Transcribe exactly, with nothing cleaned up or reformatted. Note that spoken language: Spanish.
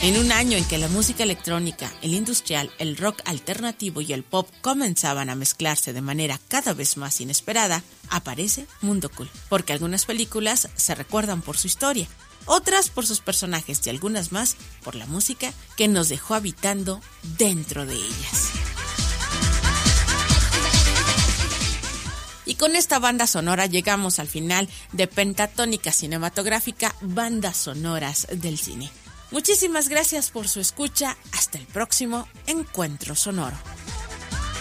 En un año en que la música electrónica, el industrial, el rock alternativo y el pop comenzaban a mezclarse de manera cada vez más inesperada, aparece Mundo Cool, porque algunas películas se recuerdan por su historia, otras por sus personajes y algunas más por la música que nos dejó habitando dentro de ellas. Y con esta banda sonora llegamos al final de Pentatónica Cinematográfica, bandas sonoras del cine. Muchísimas gracias por su escucha. Hasta el próximo Encuentro Sonoro.